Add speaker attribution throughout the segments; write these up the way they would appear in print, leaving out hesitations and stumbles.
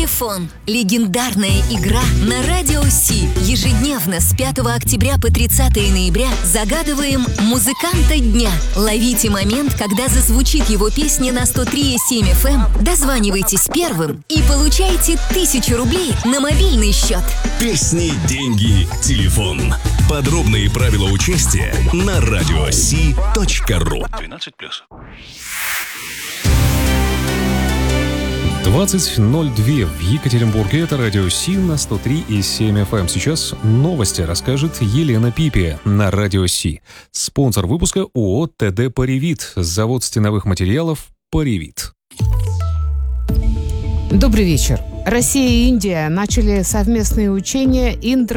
Speaker 1: Телефон. Легендарная игра на Радио Си. Ежедневно с 5 октября по 30 ноября загадываем музыканта дня. Ловите момент, когда зазвучит его песня на 103,7 FM. Дозванивайтесь первым и получайте 1000 рублей на мобильный счет.
Speaker 2: Песни, деньги, телефон. Подробные правила участия на radiosi.ru. 12+.
Speaker 3: 20:02 в Екатеринбурге. Это Радио Си на 103,7 FM. Сейчас новости расскажет Елена Пипи на Радио Си. Спонсор выпуска ООО «ТД Паривит». Завод стеновых материалов «Паривит».
Speaker 4: Добрый вечер. Россия и Индия начали совместные учения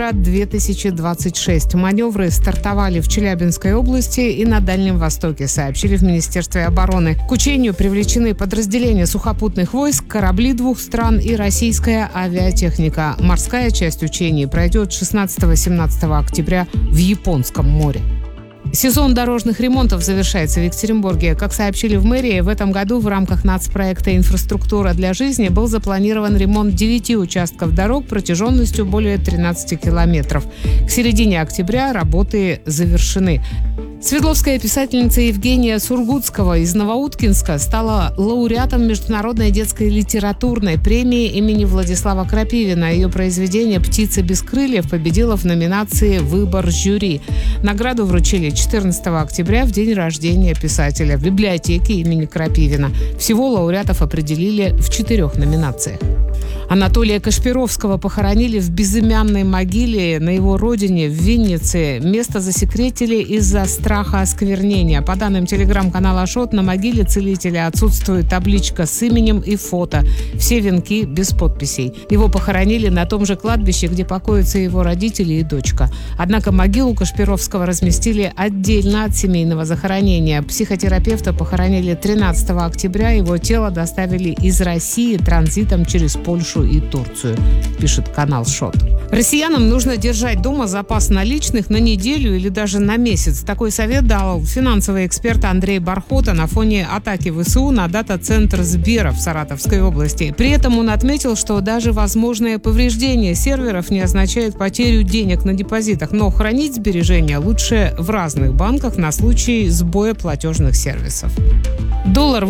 Speaker 4: «Индра-2026». Маневры стартовали в Челябинской области и на Дальнем Востоке, сообщили в Министерстве обороны. К учению привлечены подразделения сухопутных войск, корабли двух стран и российская авиатехника. Морская часть учений пройдет 16-17 октября в Японском море. Сезон дорожных ремонтов завершается в Екатеринбурге. Как сообщили в мэрии, в этом году в рамках нацпроекта «Инфраструктура для жизни» был запланирован ремонт 9 участков дорог протяженностью более 13 километров. К середине октября работы завершены. Свердловская писательница Евгения Сургутского из Новоуткинска стала лауреатом Международной детской литературной премии имени Владислава Крапивина. Ее произведение «Птица без крыльев» победило в номинации «Выбор жюри». Награду вручили 14 октября, в день рождения писателя, в библиотеке имени Крапивина. Всего лауреатов определили в 4 номинациях. Анатолия Кашпировского похоронили в безымянной могиле на его родине в Виннице. Место засекретили из-за страха осквернения. По данным телеграм-канала «Ашот», на могиле целителя отсутствует табличка с именем и фото. Все венки без подписей. Его похоронили на том же кладбище, где покоятся его родители и дочка. Однако могилу Кашпировского разместили отдельно от семейного захоронения. Психотерапевта похоронили 13 октября. Его тело доставили из России транзитом через Польшу и Турцию, пишет канал «Шот». Россиянам нужно держать дома запас наличных на неделю или даже на месяц. Такой совет дал финансовый эксперт Андрей Бархота на фоне атаки ВСУ на дата-центр Сбера в Саратовской области. При этом он отметил, что даже возможное повреждение серверов не означает потерю денег на депозитах, но хранить сбережения лучше в разных банках на случай сбоя платежных сервисов. Доллар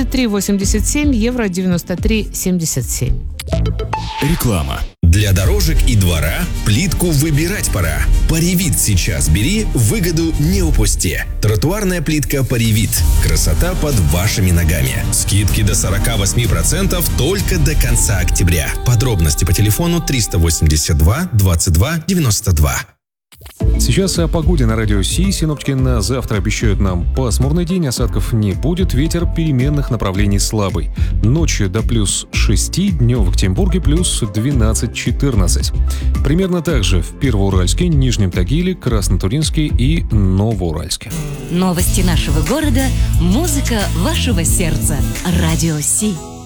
Speaker 4: 83,87, евро 93,77.
Speaker 2: Реклама. Для дорожек и двора плитку выбирать пора. Паривит сейчас бери, выгоду не упусти. Тротуарная плитка Паривит. Красота под вашими ногами. Скидки до 48% только до конца октября. Подробности по телефону 382 22 92.
Speaker 3: Сейчас о погоде на Радио Си. Синоптики на завтра обещают нам пасмурный день, осадков не будет, ветер переменных направлений слабый. Ночью до +6, днем в Екатеринбурге +12-14. Примерно так же в Первоуральске, Нижнем Тагиле, Краснотуринске и Новоуральске.
Speaker 1: Новости нашего города, музыка вашего сердца. Радио Си.